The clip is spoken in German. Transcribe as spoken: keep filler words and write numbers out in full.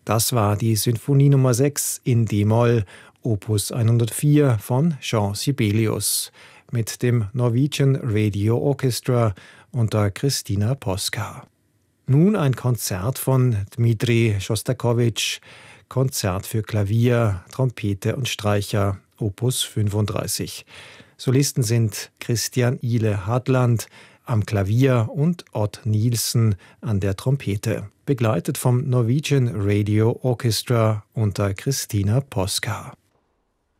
Das war die Sinfonie Nummer sechs in d-Moll, Opus hundertvier von Jean Sibelius, mit dem Norwegian Radio Orchestra unter Christina Posca. Nun ein Konzert von Dmitri Schostakowitsch, Konzert für Klavier, Trompete und Streicher, Opus fünfunddreißig. Solisten sind Christian Ile Hadland am Klavier und Odd Nielsen an der Trompete, begleitet vom Norwegian Radio Orchestra unter Christina Posca.